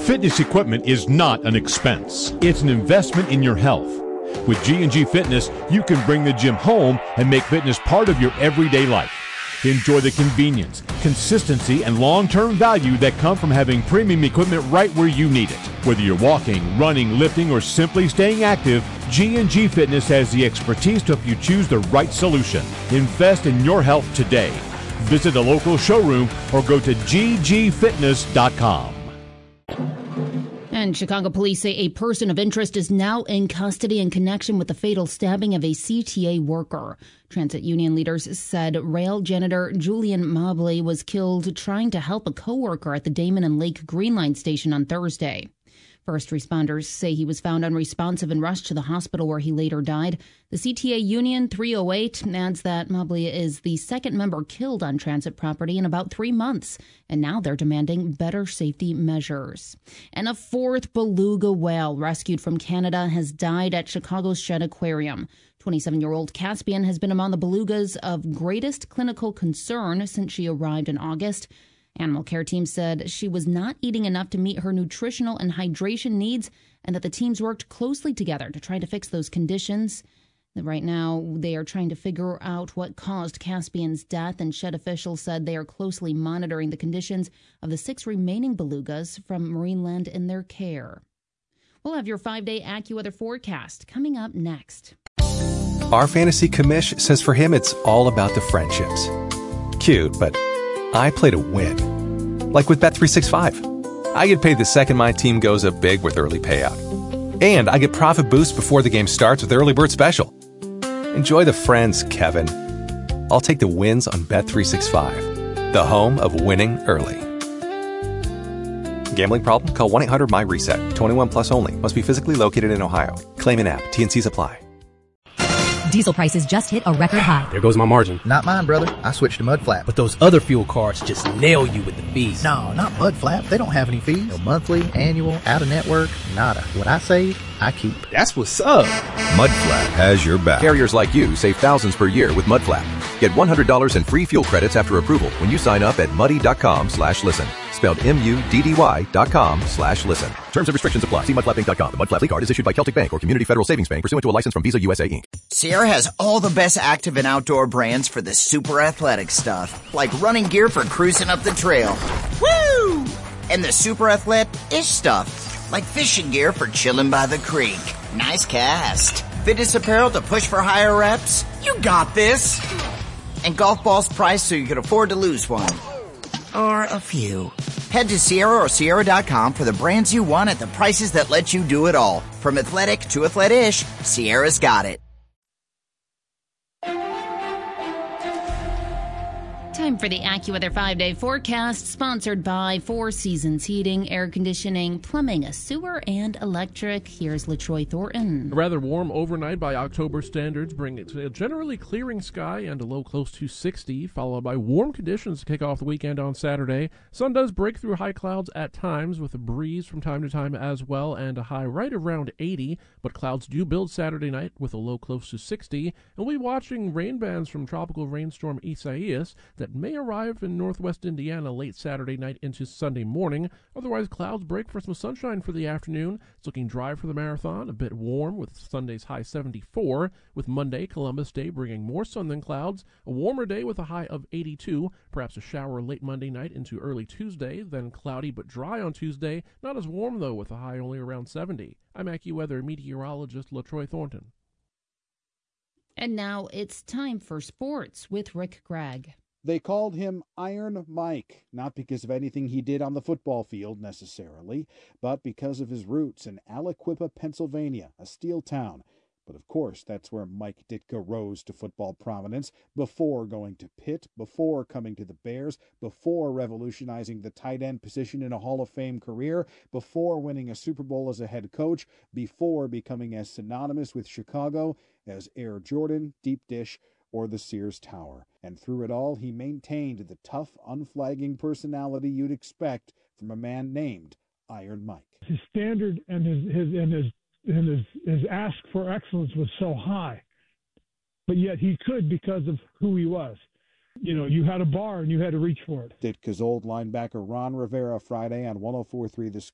Fitness equipment is not an expense. It's an investment in your health. With G&G Fitness, you can bring the gym home and make fitness part of your everyday life. Enjoy the convenience, consistency, and long-term value that come from having premium equipment right where you need it. Whether you're walking, running, lifting, or simply staying active, G&G Fitness has the expertise to help you choose the right solution. Invest in your health today. Visit a local showroom or go to ggfitness.com. And Chicago police say a person of interest is now in custody in connection with the fatal stabbing of a CTA worker. Transit union leaders said rail janitor Julian Mobley was killed trying to help a coworker at the Damon and Lake Green Line station on Thursday. First responders say he was found unresponsive and rushed to the hospital where he later died. The CTA Union 308 adds that Mobley is the second member killed on transit property in about 3 months, and now they're demanding better safety measures. And a fourth beluga whale rescued from Canada has died at Chicago's Shedd Aquarium. 27-year-old Caspian has been among the belugas of greatest clinical concern since she arrived in August. Animal care team said she was not eating enough to meet her nutritional and hydration needs, and that the teams worked closely together to try to fix those conditions. Right now, they are trying to figure out what caused Caspian's death, and Shedd officials said they are closely monitoring the conditions of the 6 remaining belugas from Marineland in their care. We'll have your 5-day AccuWeather forecast coming up next. Our fantasy commish says for him it's all about the friendships. Cute, but I play to win. Like with Bet365. I get paid the second my team goes up big with early payout. And I get profit boost before the game starts with Early Bird Special. Enjoy the friends, Kevin. I'll take the wins on Bet365, the home of winning early. Gambling problem? Call 1-800-MY-RESET. 21 plus only. Must be physically located in Ohio. Claim in app. T&Cs apply. Diesel prices just hit a record high. There goes my margin. Not mine, brother. I switched to Mudflap. But those other fuel cards just nail you with the fees. No, not Mudflap. They don't have any fees. No monthly, annual, out-of-network, nada. What I save, I keep. That's what's up. Mudflap has your back. Carriers like you save thousands per year with Mudflap. Get $100 in free fuel credits after approval when you sign up at muddy.com/listen. Spelled MUDDY.com/listen. Terms and restrictions apply. See mudflappinc.com. The Mudflap card is issued by Celtic Bank or Community Federal Savings Bank pursuant to a license from Visa USA Inc. Sierra has all the best active and outdoor brands for the super athletic stuff, like running gear for cruising up the trail. Woo! And the super athlete-ish stuff, like fishing gear for chilling by the creek. Nice cast. Fitness apparel to push for higher reps. You got this. And golf balls priced so you can afford to lose one. Or a few. Head to Sierra or Sierra.com for the brands you want at the prices that let you do it all. From athletic to athletic-ish, Sierra's got it. Time for the AccuWeather 5-day forecast, sponsored by Four Seasons Heating, Air Conditioning, Plumbing, Sewer, and Electric. Here's LaTroy Thornton. A rather warm overnight by October standards, bring it to a generally clearing sky and a low close to 60, followed by warm conditions to kick off the weekend on Saturday. Sun does break through high clouds at times, with a breeze from time to time as well, and a high right around 80, but clouds do build Saturday night with a low close to 60, and we'll be watching rain bands from tropical rainstorm Isaias that may arrive in northwest Indiana late Saturday night into Sunday morning. Otherwise, clouds break for some sunshine for the afternoon. It's looking dry for the marathon, a bit warm with Sunday's high 74, with Monday, Columbus Day, bringing more sun than clouds. A warmer day with a high of 82, perhaps a shower late Monday night into early Tuesday, then cloudy but dry on Tuesday. Not as warm, though, with a high only around 70. I'm AccuWeather meteorologist LaTroy Thornton. And now it's time for sports with Rick Gregg. They called him Iron Mike, not because of anything he did on the football field necessarily, but because of his roots in Aliquippa, Pennsylvania, a steel town. But of course, that's where Mike Ditka rose to football prominence, before going to Pitt, before coming to the Bears, before revolutionizing the tight end position in a Hall of Fame career, before winning a Super Bowl as a head coach, before becoming as synonymous with Chicago as Air Jordan, Deep Dish, or the Sears Tower. And through it all, he maintained the tough, unflagging personality you'd expect from a man named Iron Mike. His standard and his ask for excellence was so high, but yet he could because of who he was. You know, you had a bar and you had to reach for it. Ditka's old linebacker Ron Rivera Friday on 104.3 The Score.